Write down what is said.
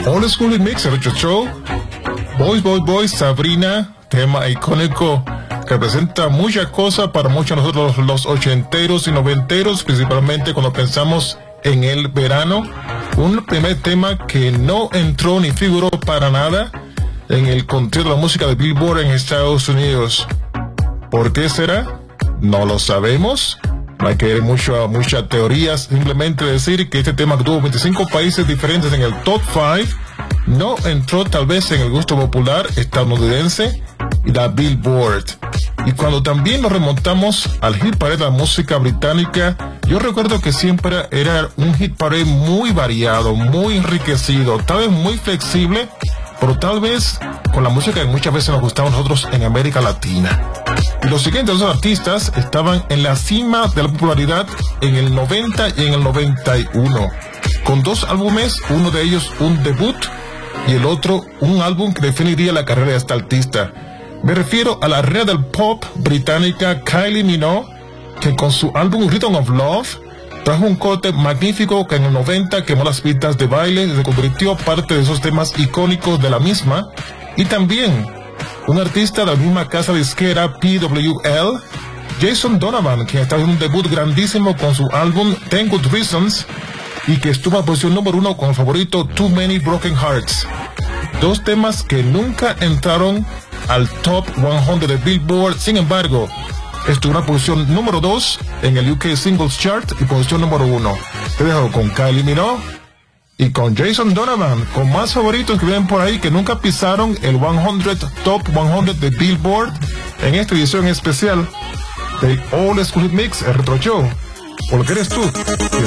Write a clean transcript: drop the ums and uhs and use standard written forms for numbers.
Old School Mix, el Retro Show. Boys, Boys, Boys, Sabrina, tema icónico que representa muchas cosas para muchos de nosotros los ochenteros y noventeros, principalmente cuando pensamos en el verano. Un primer tema que no entró ni figuró para nada en el conteo de la música de Billboard en Estados Unidos. ¿Por qué será? No lo sabemos. No hay que ver muchas teorías. Simplemente decir que este tema que tuvo 25 países diferentes en el top 5 no entró tal vez en el gusto popular estadounidense y la Billboard. Y cuando también nos remontamos al hit parade de la música británica, yo recuerdo que siempre era un hit parade muy variado, muy enriquecido, tal vez muy flexible, pero tal vez con la música que muchas veces nos gustaba a nosotros en América Latina. Y los siguientes dos artistas estaban en la cima de la popularidad en el 90 y en el 91, con dos álbumes, uno de ellos un debut y el otro un álbum que definiría la carrera de esta artista. Me refiero a la reina del pop británica Kylie Minogue, que con su álbum Rhythm of Love trajo un corte magnífico que en el 90 quemó las pistas de baile y se convirtió parte de esos temas icónicos de la misma. Y también un artista de la misma casa disquera PWL, Jason Donovan, quien está en un debut grandísimo con su álbum 10 Good Reasons y que estuvo en posición número 1 con el favorito Too Many Broken Hearts. Dos temas que nunca entraron al top 100 de Billboard, sin embargo, estuvo en la posición número 2 en el UK Singles Chart y posición número 1. Te dejo con Kylie Minogue y con Jason Donovan, con más favoritos que vienen por ahí que nunca pisaron el 100 Top 100 de Billboard en esta edición especial de Old School Mix, el Retro Show. Porque eres tú.